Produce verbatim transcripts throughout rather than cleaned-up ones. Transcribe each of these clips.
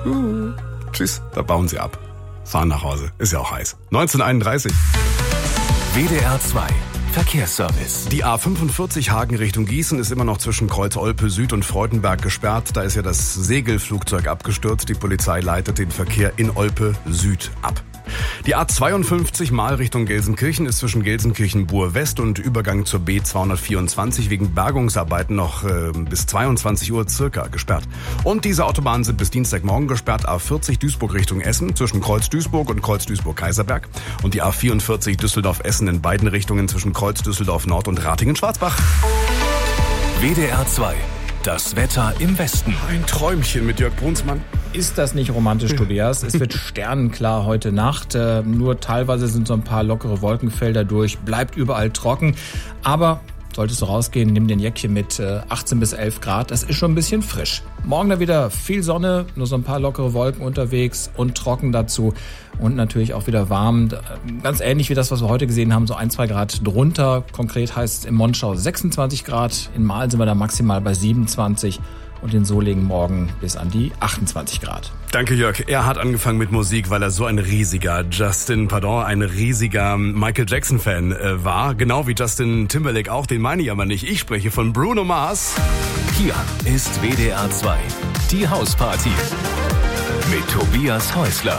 Uh, tschüss, da bauen sie ab. Fahren nach Hause, ist ja auch heiß. neunzehn Uhr einunddreißig. W D R zwei Verkehrsservice. Die A fünfundvierzig Hagen Richtung Gießen ist immer noch zwischen Kreuz Olpe Süd und Freudenberg gesperrt. Da ist ja das Segelflugzeug abgestürzt. Die Polizei leitet den Verkehr in Olpe Süd ab. Die A zweiundfünfzig Mal Richtung Gelsenkirchen ist zwischen Gelsenkirchen-Bur West und Übergang zur B zweihundertvierundzwanzig wegen Bergungsarbeiten noch äh, bis zweiundzwanzig Uhr circa gesperrt. Und diese Autobahnen sind bis Dienstagmorgen gesperrt. A vierzig Duisburg Richtung Essen zwischen Kreuz Duisburg und Kreuz Duisburg-Kaiserberg. Und die A vierundvierzig Düsseldorf-Essen in beiden Richtungen zwischen Kreuz Düsseldorf Nord und Ratingen-Schwarzbach. W D R zwei. Das Wetter im Westen. Ein Träumchen mit Jörg Brunsmann. Ist das nicht romantisch, Tobias? Es wird sternenklar heute Nacht. Äh, nur teilweise sind so ein paar lockere Wolkenfelder durch. Bleibt überall trocken. Aber solltest du rausgehen, nimm den Jäckchen mit. Äh, achtzehn bis elf Grad. Das ist schon ein bisschen frisch. Morgen dann wieder viel Sonne, nur so ein paar lockere Wolken unterwegs und trocken dazu. Und natürlich auch wieder warm. Ganz ähnlich wie das, was wir heute gesehen haben, so ein, zwei Grad drunter. Konkret heißt es im Monschau sechsundzwanzig Grad. In Mahl sind wir da maximal bei siebenundzwanzig. Und in Solingen morgen bis an die achtundzwanzig Grad. Danke, Jörg. Er hat angefangen mit Musik, weil er so ein riesiger Justin, pardon, ein riesiger Michael Jackson-Fan äh, war. Genau wie Justin Timberlake auch, den meine ich aber nicht. Ich spreche von Bruno Mars. Hier ist W D R zwei, die Hausparty mit Tobias Häusler.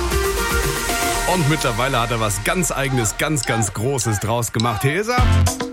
Und mittlerweile hat er was ganz Eigenes, ganz, ganz Großes draus gemacht. Hier ist er.